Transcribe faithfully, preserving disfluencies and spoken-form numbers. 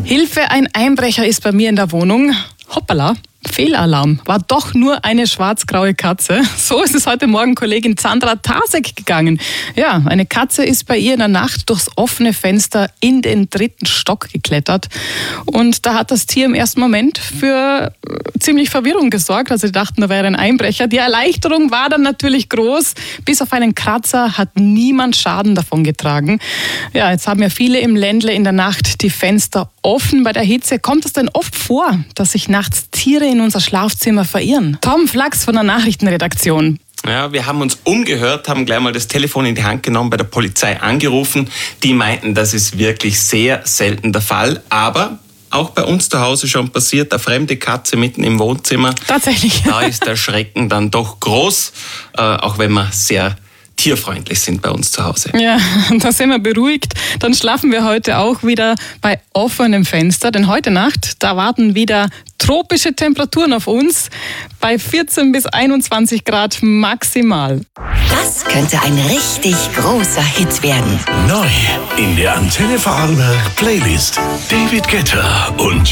Hilfe, ein Einbrecher ist bei mir in der Wohnung. Hoppala. Fehlalarm, war doch nur eine schwarz-graue Katze. So ist es heute Morgen Kollegin Sandra Tasek gegangen. Ja, eine Katze ist bei ihr in der Nacht durchs offene Fenster in den dritten Stock geklettert. Und da hat das Tier im ersten Moment für ziemlich Verwirrung gesorgt. Also sie dachten, da wäre ein Einbrecher. Die Erleichterung war dann natürlich groß. Bis auf einen Kratzer hat niemand Schaden davon getragen. Ja, jetzt haben ja viele im Ländle in der Nacht die Fenster offen. Bei der Hitze kommt es denn oft vor, dass sich nachts Tiere in unser Schlafzimmer verirren. Tom Flachs von der Nachrichtenredaktion. Ja, wir haben uns umgehört, haben gleich mal das Telefon in die Hand genommen, bei der Polizei angerufen. Die meinten, das ist wirklich sehr selten der Fall, aber auch bei uns zu Hause schon passiert, eine fremde Katze mitten im Wohnzimmer. Tatsächlich. Da ist der Schrecken dann doch groß, äh, auch wenn wir sehr tierfreundlich sind bei uns zu Hause. Ja, da sind wir beruhigt. Dann schlafen wir heute auch wieder bei offenem Fenster, denn heute Nacht, da warten wieder tropische Temperaturen auf uns bei vierzehn bis einundzwanzig Grad maximal. Das könnte ein richtig großer Hit werden. Neu in der Antenne Vorarlberg Playlist. David Guetta und